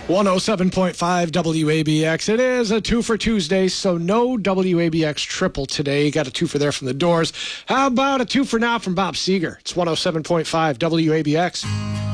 107.5 WABX. It is a two for Tuesday, so no WABX triple today. You got a two for there from the Doors. How about a two for now from Bob Seger? It's 107.5 WABX.